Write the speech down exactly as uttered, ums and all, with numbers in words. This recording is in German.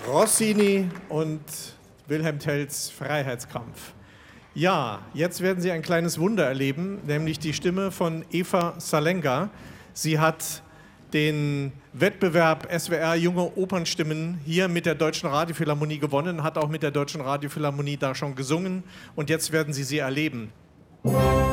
Rossini und Wilhelm Tells Freiheitskampf. Ja, jetzt werden Sie ein kleines Wunder erleben, nämlich die Stimme von Eva Salenga. Sie hat den Wettbewerb S W R Junge Opernstimmen hier mit der Deutschen Radiophilharmonie gewonnen, hat auch mit der Deutschen Radiophilharmonie da schon gesungen und jetzt werden Sie sie erleben.